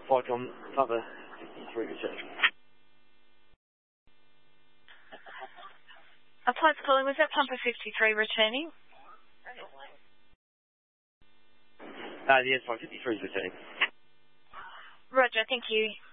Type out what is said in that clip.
Vicom, Papa 53 returning. Appliance calling, was that Pumper 53 returning? Yes, 53 is returning. Roger, thank you.